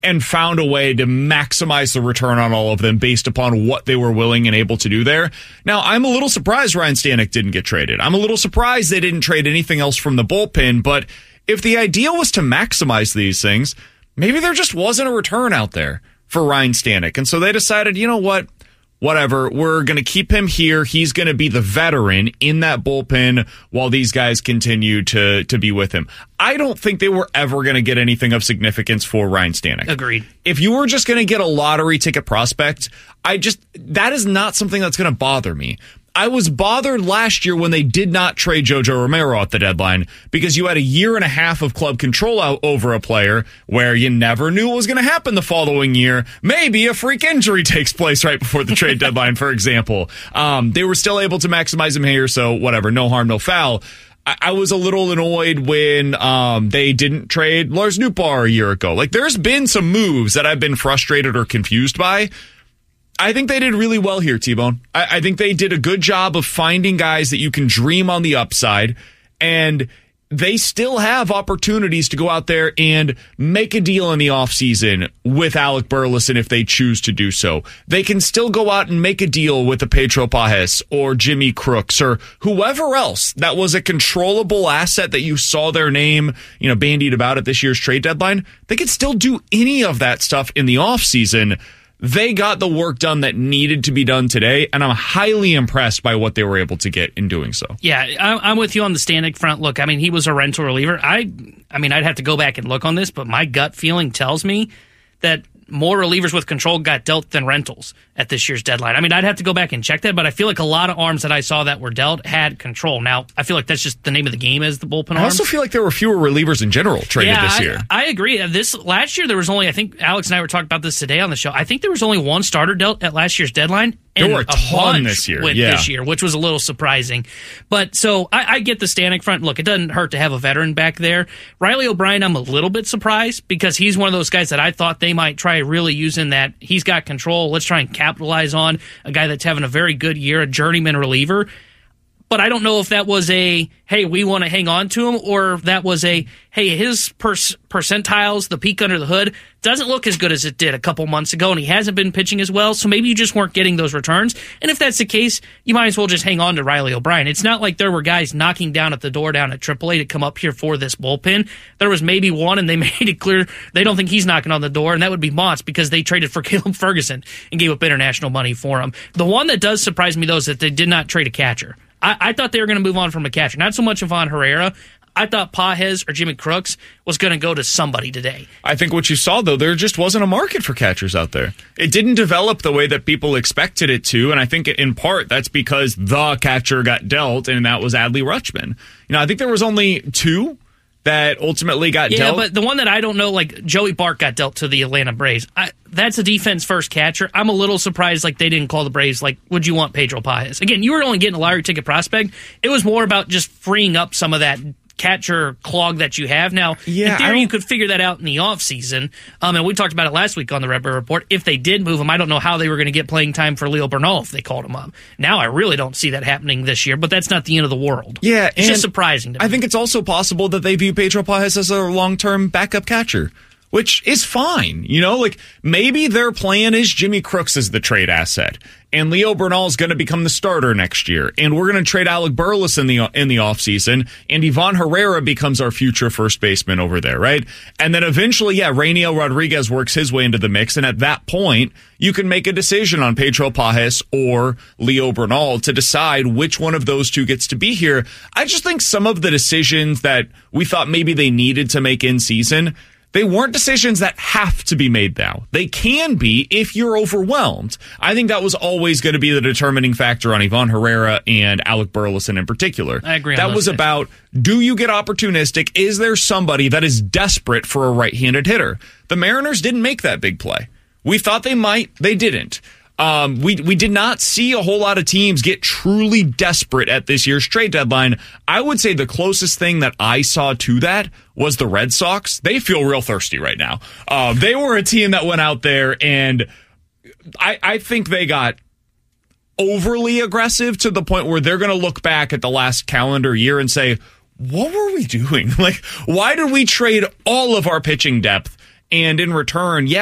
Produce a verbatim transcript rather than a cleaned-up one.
and found a way to maximize the return on all of them based upon what they were willing and able to do there. Now, I'm a little surprised Ryan Stanek didn't get traded. I'm a little surprised they didn't trade anything else from the bullpen, but if the idea was to maximize these things, maybe there just wasn't a return out there for Ryan Stanek. And so they decided, you know what? Whatever, we're going to keep him here. He's going to be the veteran in that bullpen while these guys continue to to be with him. I don't think they were ever going to get anything of significance for Ryan Stanek. Agreed. If you were just going to get a lottery ticket prospect, I just that is not something that's going to bother me. I was bothered last year when they did not trade JoJo Romero at the deadline because you had a year and a half of club control out over a player where you never knew what was going to happen the following year. Maybe a freak injury takes place right before the trade deadline, for example. Um, they were still able to maximize him here, so whatever, no harm, no foul. I, I was a little annoyed when um, they didn't trade Lars Nootbaar a year ago. Like, there's been some moves that I've been frustrated or confused by. I think they did really well here, T-Bone. I, I think they did a good job of finding guys that you can dream on the upside, and they still have opportunities to go out there and make a deal in the offseason with Alec Burleson if they choose to do so. They can still go out and make a deal with a Pedro Pages or Jimmy Crooks or whoever else that was a controllable asset that you saw their name, you know, bandied about at this year's trade deadline. They could still do any of that stuff in the offseason. They got the work done that needed to be done today, and I'm highly impressed by what they were able to get in doing so. Yeah, I'm with you on the Stanek front. Look, I mean, he was a rental reliever. I, I mean, I'd have to go back and look on this, but my gut feeling tells me that more relievers with control got dealt than rentals at this year's deadline. I mean, I'd have to go back and check that, but I feel like a lot of arms that I saw that were dealt had control. Now, I feel like that's just the name of the game as the bullpen arms. I also feel like there were fewer relievers in general traded yeah, this I, year. I agree. This last year, there was only, I think Alex and I were talking about this today on the show. I think there was only one starter dealt at last year's deadline. There and were a ton this year. Went yeah. this year, which was a little surprising. But so I, I get the Stanek front. Look, it doesn't hurt to have a veteran back there. Riley O'Brien, I'm a little bit surprised because he's one of those guys that I thought they might try really using that. He's got control. Let's try and capitalize on a guy that's having a very good year, a journeyman reliever. But I don't know if that was a, hey, we want to hang on to him, or if that was a, hey, his per- percentiles, the peak under the hood, doesn't look as good as it did a couple months ago, and he hasn't been pitching as well, so maybe you just weren't getting those returns. And if that's the case, you might as well just hang on to Riley O'Brien. It's not like there were guys knocking down at the door down at triple A to come up here for this bullpen. There was maybe one, and they made it clear they don't think he's knocking on the door, and that would be Mott's because they traded for Caleb Ferguson and gave up international money for him. The one that does surprise me, though, is that they did not trade a catcher. I, I thought they were going to move on from a catcher. Not so much Ivan Herrera. I thought Pages or Jimmy Crooks was going to go to somebody today. I think what you saw, though, there just wasn't a market for catchers out there. It didn't develop the way that people expected it to, and I think in part that's because the catcher got dealt, and that was Adley Rutschman. You know, I think there was only two that ultimately got yeah, dealt. Yeah, but the one that I don't know, like Joey Bart got dealt to the Atlanta Braves. I, that's a defense first catcher. I'm a little surprised like they didn't call the Braves like, would you want Pedro Pages? Again, you were only getting a lottery ticket prospect. It was more about just freeing up some of that catcher clog that you have. Now, yeah, in theory, you could figure that out in the offseason. Um, and we talked about it last week on the Red Bird Report. If they did move him, I don't know how they were going to get playing time for Leo Bernal if they called him up. Now, I really don't see that happening this year, but that's not the end of the world. Yeah, it's just surprising to me. I think it's also possible that they view Pedro Pages as a long-term backup catcher, which is fine. You know, like maybe their plan is Jimmy Crooks is the trade asset, and Leo Bernal is going to become the starter next year, and we're going to trade Alec Burleson in the in the offseason, and Ivan Herrera becomes our future first baseman over there, right? And then eventually, yeah, Rainiel Rodriguez works his way into the mix, and at that point, you can make a decision on Pedro Pages or Leo Bernal to decide which one of those two gets to be here. I just think some of the decisions that we thought maybe they needed to make in season, they weren't decisions that have to be made now. They can be if you're overwhelmed. I think that was always going to be the determining factor on Ivan Herrera and Alec Burleson in particular. I agree. That was guys. about, do you get opportunistic? Is there somebody that is desperate for a right-handed hitter? The Mariners didn't make that big play. We thought they might. They didn't. Um, we we did not see a whole lot of teams get truly desperate at this year's trade deadline. I would say the closest thing that I saw to that was the Red Sox. They feel real thirsty right now. Uh, they were a team that went out there, and I, I think they got overly aggressive to the point where they're going to look back at the last calendar year and say, what were we doing? Like, why did we trade all of our pitching depth And in return, yeah,